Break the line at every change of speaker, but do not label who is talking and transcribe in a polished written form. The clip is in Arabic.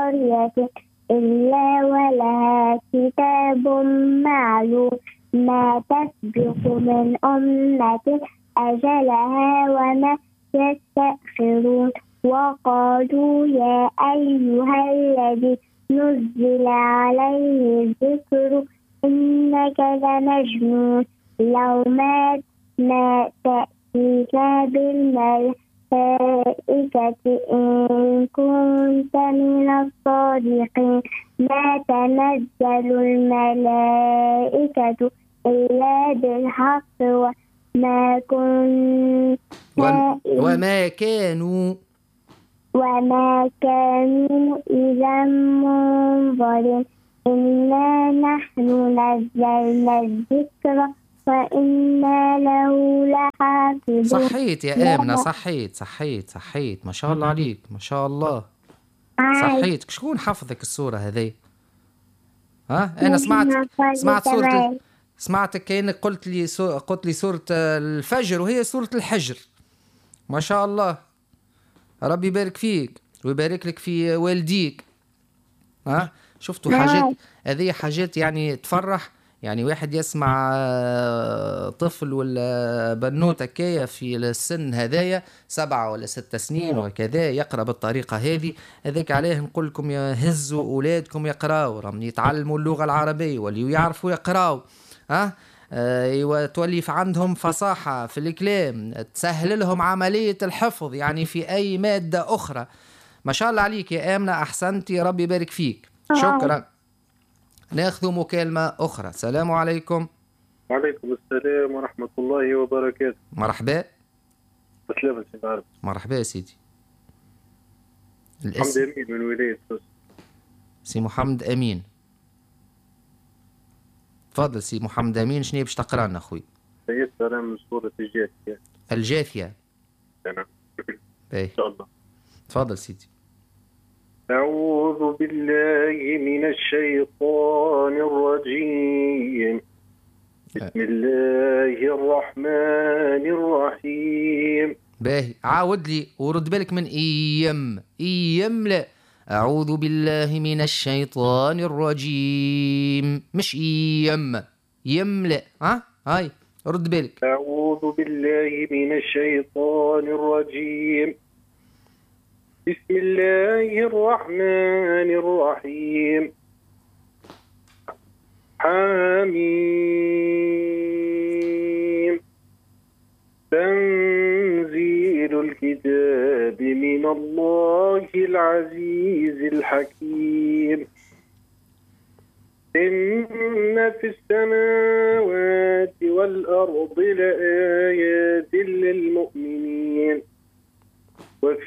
قرية إلا ولها كتاب معلوم ما تسبق من أمة أجلها وما يستأخرون وقالوا يا أيها الذي نزل عليه الذكر إنك لمجنون لو ما تأتيك بالملائكة إن كنت من الصادقين ما تنزل الملائكة إلا بالحق وما كانوا إذا منظرين إنا نحن نزلنا الذكر وإنا له لحافظون.
صحيت يا آمنة، صحيت ما شاء الله عليك، ما شاء الله. صحيت. شكون حفظك السورة هذه؟ أنا سمعت سورة، سمعتك كأنك قلت لي سورة الفجر وهي سورة الحجر. ما شاء الله، ربي يبارك فيك ويبارك لك في والديك. شفتوا حاجات هذه، حاجات يعني تفرح. يعني واحد يسمع طفل ولا بنوتة كيا في السن هذايا 7 ولا 6 سنين وكذا يقرأ بالطريقة هذه، هذاك عليه نقول لكم يهزوا أولادكم يقرأوا، راهم يتعلموا اللغة العربية وليوا يعرفوا يقرأوا. تولي في عندهم فصاحة في الكلام، تسهل لهم عملية الحفظ يعني في أي مادة أخرى. ما شاء الله عليك يا آمنة، أحسنتي، ربي يبارك فيك. شكرا. ناخذ مكالمة أخرى. السلام عليكم.
وعليكم السلام ورحمة الله وبركاته.
مرحبا.
بسلامة سيدي عارف.
مرحبا يا سيدي.
محمد أمين من ولاية سوس.
سي محمد أمين، تفضل سي محمد أمين، شنو باش تقرا لنا أخوي؟
سيد أنا من سورة الجاثية.
الجاثية.
نعم.
إن شاء الله. تفضل سيدي.
أعوذ بالله من الشيطان الرجيم. بسم الله الرحمن الرحيم.
باهي، عاود لي ورد بالك من إيم لا. أعوذ بالله من الشيطان الرجيم، مش يم لا. هاي رد بالك.
أعوذ بالله من الشيطان الرجيم. بسم الله الرحمن الرحيم. حميم. تنزيل الكتاب من الله العزيز الحكيم. إن في السماوات والأرض لآيات